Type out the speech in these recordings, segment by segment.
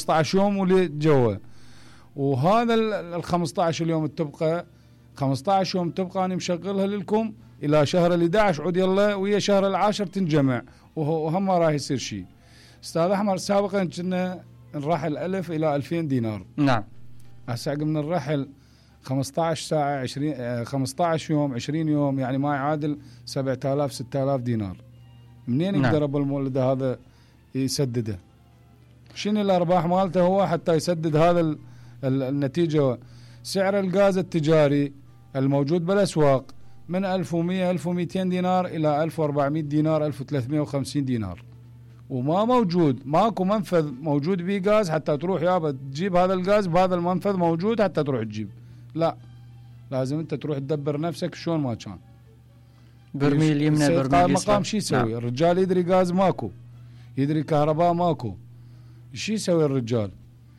15 يوم واللي جوا. وهذا ال 15 يوم تبقى 15 يوم تبقى أنا مشغلها لكم إلى شهر ال 11 عود يلا ويا شهر العاشر تنجمع وهم ما راح يصير شيء. أستاذ أحمد سابقا كنا نرحل 1000 إلى 2000 دينار. نعم. هسه من الرحل 15 ساعة 15 يوم 20 يوم يعني ما يعادل 7000 6000 دينار. منين يقدر أبو المولد هذا يسدده؟ شنو الأرباح مالته هو حتى يسدد هذا النتيجة؟ سعر الغاز التجاري الموجود بالأسواق من 1100 1200 دينار إلى 1400 دينار 1350 دينار، وما موجود ماكو منفذ موجود بيه غاز حتى تروح يابا تجيب هذا الغاز بهذا المنفذ موجود حتى تروح تجيب. لا، لازم انت تروح تدبر نفسك شلون ما كان. برميل يمنى برميل يسرى. مقام شي يسوي؟ نعم. الرجال يدري غاز ماكو، يدري كهرباء ماكو، شي يسوي الرجال؟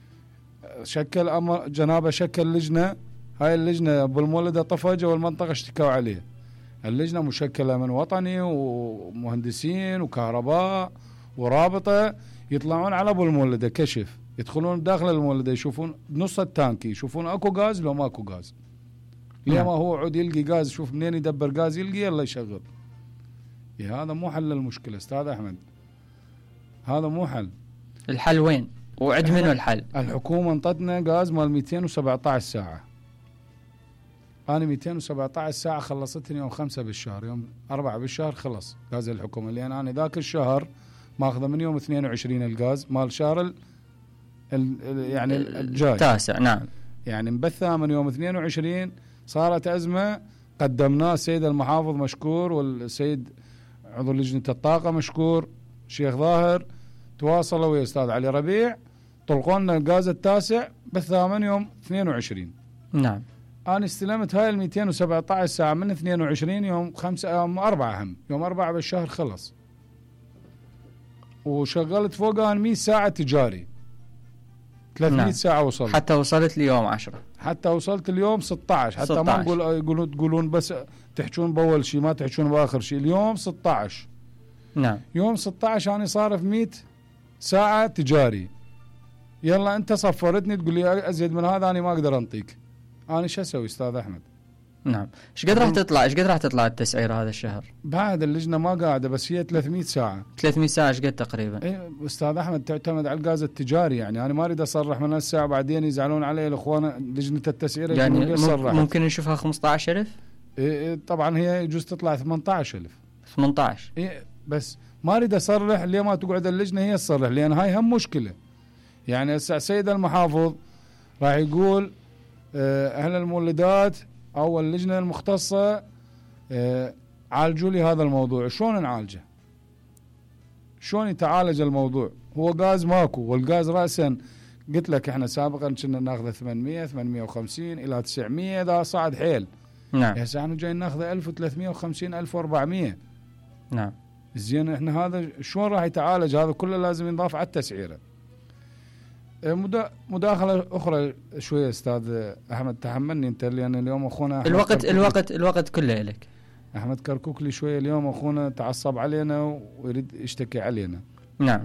شكل جنابه شكل لجنة. هاي اللجنة ابو المولد طفجة والمنطقة اشتكوا عليه. اللجنة مشكلة من وطني ومهندسين وكهرباء ورابطة، يطلعون على ابو المولد كشف، يدخلون داخل المولد يشوفون نص التانكي يشوفون اكو غاز لو ماكو غاز. ليه ما هو عود يلقي غاز، شوف منين يدبر غاز يلقي يلا يشغل. هذا مو حل المشكلة استاذ احمد، هذا مو حل. الحل وين وعد منه الحل؟ الحكومة انطتنا غاز مال 217 ساعة. أنا 217 ساعة خلصتني يوم 5 بالشهر، يوم 4 بالشهر خلص غاز الحكومة، لأن أنا ذاك الشهر ماخذه من يوم 22 الغاز مال شهر يعني الجاي التاسع. نعم. يعني مبثها من يوم 22. صارت أزمة، قدمناه السيد المحافظ مشكور والسيد عضو لجنة الطاقة مشكور شيخ ظاهر، تواصلوا ويا أستاذ علي ربيع طلقوا لنا الغاز التاسع بثها من يوم 22. نعم. أنا استلمت هاي 217 ساعة من 22 يوم 5 يوم 4 يوم 4 بالشهر خلص، وشغلت فوقها 100 ساعة تجاري 300 نعم. ساعة وصلت حتى وصلت اليوم 10، حتى وصلت اليوم 16. حتى ما نقول تقولون بس تحجون بأول شيء ما تحجون بآخر شيء. اليوم 16. نعم. يوم 16 أنا صارف 100 ساعة تجاري. يلا أنت صفرتني تقول لي أزيد من هذا أنا ما أقدر أنطيك. أنا شو أسوي أستاذ أحمد؟ نعم. إيش قد راح تطلع؟ إيش قد راح تطلع التسعير هذا الشهر؟ بعد اللجنة ما قاعدة بس هي 300 ساعة. 300 ساعة إيش قد تقريبا؟ إيه أستاذ أحمد تعتمد على الغاز التجاري. يعني أنا ما أريد أصرح من الساعة بعدين يزعلون علي الأخوان لجنة التسعير. يعني ممكن نشوفها 15,000؟ إيه طبعا هي يجوز تطلع 18,000. 18. إيه بس ما أريد أصرح ليه ما تقعد اللجنة هي تصرح، لأن هاي هم مشكلة. يعني السيد المحافظ راح يقول أهل المولدات أو اللجنة المختصة عالجوا لي هذا الموضوع. شلون نعالجه؟ شلون يتعالج الموضوع؟ هو غاز ماكو، والغاز رأسا قلت لك احنا سابقا كنا ناخذه 800 850 إلى 900 إذا صعد حيل. نعم. هسه احنا جايين ناخذه 1350 1400. نعم. زين احنا هذا شلون راح يتعالج؟ هذا كله لازم ينضاف على التسعيره. مداخلة أخرى شوية أستاذ أحمد تحملني أنت، لأن اليوم أخونا الوقت كله لك. أحمد كركوكلي شوية اليوم أخونا تعصب علينا ويريد يشتكي علينا. نعم.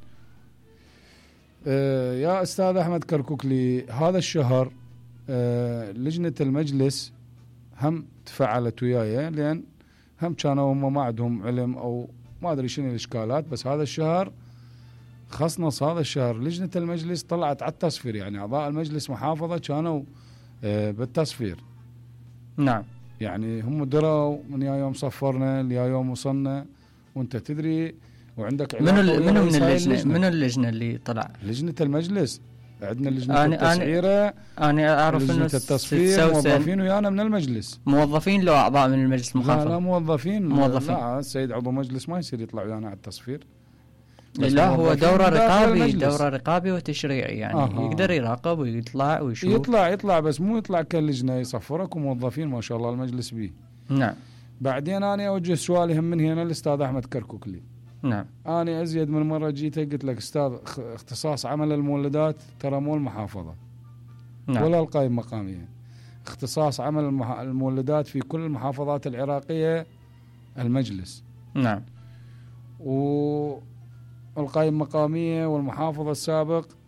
يا أستاذ أحمد كركوكلي هذا الشهر لجنة المجلس هم تفعلت وياي، لأن هم كانوا هم ما عندهم علم أو ما أدري شنو الإشكالات، بس هذا الشهر خصنص هذا الشهر لجنة المجلس طلعت على التصفير. يعني أعضاء المجلس محافظة كانوا بالتصفير. نعم. يعني هم دروا من يا يوم صفرنا ليا يوم وصلنا، وانت تدري وعندك من اللجنة اللي طلع؟ لجنة المجلس. عندنا لجنة التسعيرة. أنا أعرف لجنة التصفير موظفين ويانا من المجلس. موظفين لو أعضاء من المجلس المحافظة؟ لا موظفين. لا السيد عضو مجلس ما يصير يطلع ويانا على التصفير. لا هو دورة رقابي وتشريعي، يعني يقدر يراقب ويطلع ويشوف. يطلع بس مو يطلع كلجنة يصفرك وموظفين ما شاء الله المجلس بيه. نعم. بعدين أنا أوجه سؤالي هم من هنا للأستاذ أحمد كركوكلي. نعم. أنا أزيد من مرة جيت قلت لك أستاذ اختصاص عمل المولدات ترى مو المحافظة. نعم. ولا القائمة مقامية. اختصاص عمل المولدات في كل المحافظات العراقية المجلس. نعم. والقائمة مقامية والمحافظة السابق